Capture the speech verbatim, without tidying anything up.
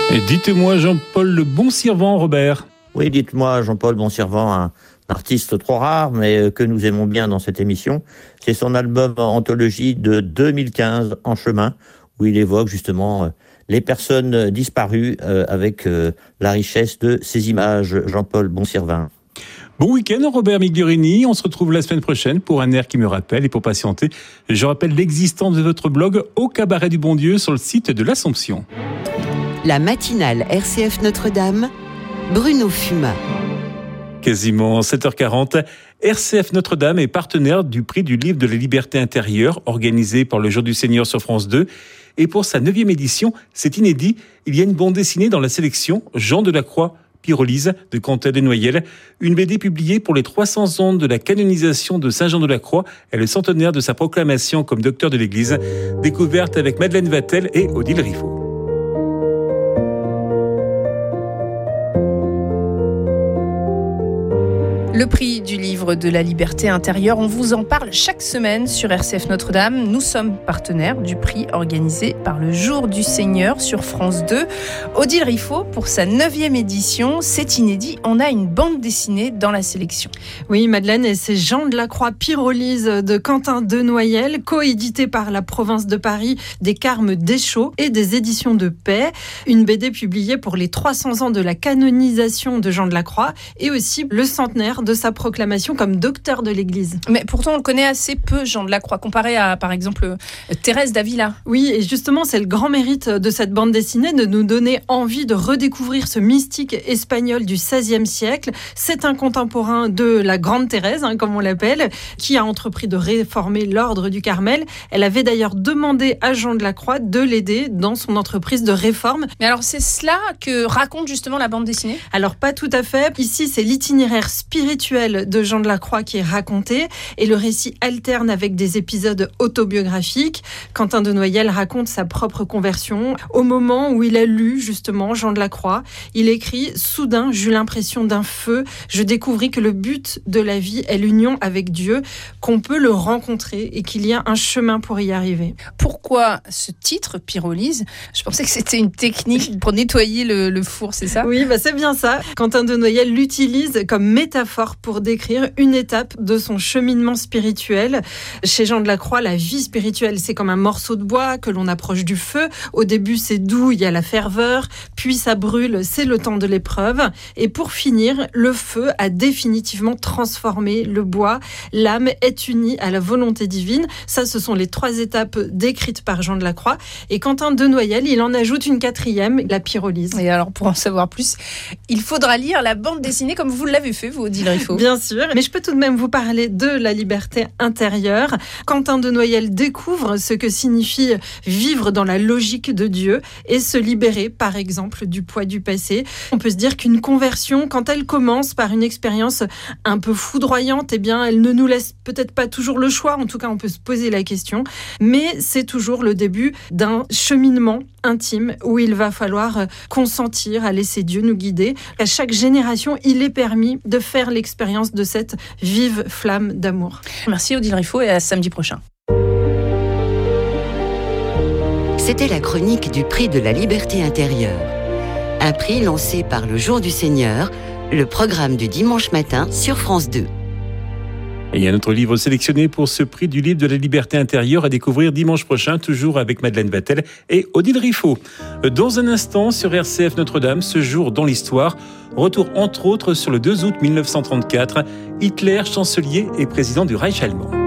Et dites-moi, Jean-Paul le Bon-Servant, Robert. Oui, dites-moi, Jean-Paul Bon-Servant, un artiste trop rare, mais que nous aimons bien dans cette émission. C'est son album Anthologie de deux mille quinze, En chemin, où il évoque justement les personnes disparues avec la richesse de ses images. Jean-Paul Bon-Servant. Bon week-end, Robert Migliorini. On se retrouve la semaine prochaine pour un air qui me rappelle. Et pour patienter, je rappelle l'existence de votre blog Au Cabaret du Bon Dieu sur le site de l'Assomption. La matinale R C F Notre-Dame, Bruno Fumat. Quasiment sept heures quarante, R C F Notre-Dame est partenaire du prix du livre de la liberté intérieure organisé par le Jour du Seigneur sur France deux. Et pour sa neuvième édition, c'est inédit, il y a une bande dessinée dans la sélection Jean de la Croix, Pyrolyse de Quentin de Noyelles, une B D publiée pour les trois cents ans de la canonisation de Saint Jean de la Croix et le centenaire de sa proclamation comme docteur de l'Église, découverte avec Madeleine Vatel et Odile Riffaut. Le prix du livre de la liberté intérieure, on vous en parle chaque semaine sur R C F Notre-Dame. Nous sommes partenaires du prix organisé par le Jour du Seigneur sur France deux. Odile Riffaut, pour sa neuvième édition, c'est inédit, on a une bande dessinée dans la sélection. Oui, Madeleine, et c'est Jean de la Croix, Pyrolyse de Quentin de Noyelles, coédité par la province de Paris, des Carmes Deschaux et des éditions de Paix. Une B D publiée pour les trois cents ans de la canonisation de Jean de la Croix et aussi le centenaire de sa proclamation comme docteur de l'Église. Mais pourtant, on le connaît assez peu, Jean de la Croix, comparé à, par exemple, Thérèse d'Avila. Oui, et justement, c'est le grand mérite de cette bande dessinée de nous donner envie de redécouvrir ce mystique espagnol du seizième siècle. C'est un contemporain de la Grande Thérèse, hein, comme on l'appelle, qui a entrepris de réformer l'ordre du Carmel. Elle avait d'ailleurs demandé à Jean de la Croix de l'aider dans son entreprise de réforme. Mais alors, c'est cela que raconte justement la bande dessinée ? Alors, pas tout à fait. Ici, c'est l'itinéraire spirituel de Jean de la Croix qui est raconté et le récit alterne avec des épisodes autobiographiques. Quentin de Noyelles raconte sa propre conversion. Au moment où il a lu justement Jean de la Croix, il écrit « Soudain, j'eus l'impression d'un feu. Je découvris que le but de la vie est l'union avec Dieu, qu'on peut le rencontrer et qu'il y a un chemin pour y arriver. » Pourquoi ce titre, Pyrolyse ? Je pensais que c'était une technique pour nettoyer le, le four, c'est ça ? Oui, bah c'est bien ça. Quentin de Noyelles l'utilise comme métaphore pour décrire une étape de son cheminement spirituel. Chez Jean de la Croix, la vie spirituelle, c'est comme un morceau de bois que l'on approche du feu. Au début, c'est doux, il y a la ferveur, puis ça brûle, c'est le temps de l'épreuve. Et pour finir, le feu a définitivement transformé le bois. L'âme est unie à la volonté divine. Ça, ce sont les trois étapes décrites par Jean de la Croix. Et Quentin de Noyelles, il en ajoute une quatrième, la pyrolyse. Et alors, pour en savoir plus, il faudra lire la bande dessinée comme vous l'avez fait, vous, Odile Riffaut. Bien sûr, mais je peux tout de même vous parler de la liberté intérieure. Quentin de Noyelles découvre ce que signifie vivre dans la logique de Dieu et se libérer, par exemple, du poids du passé. On peut se dire qu'une conversion, quand elle commence par une expérience un peu foudroyante, eh bien, elle ne nous laisse peut-être pas toujours le choix. En tout cas, on peut se poser la question. Mais c'est toujours le début d'un cheminement intime où il va falloir consentir à laisser Dieu nous guider. À chaque génération, il est permis de faire l'expérience de cette vive flamme d'amour. Merci Odile Riffaut et à samedi prochain. C'était la chronique du prix de la liberté intérieure. Un prix lancé par le Jour du Seigneur, le programme du dimanche matin sur France deux. Et il y a un autre livre sélectionné pour ce prix du livre de la liberté intérieure à découvrir dimanche prochain, toujours avec Madeleine Vatel et Odile Riffaut. Dans un instant, sur R C F Notre-Dame, ce jour dans l'histoire, retour entre autres sur le deux août mille neuf cent trente-quatre, Hitler, chancelier et président du Reich allemand.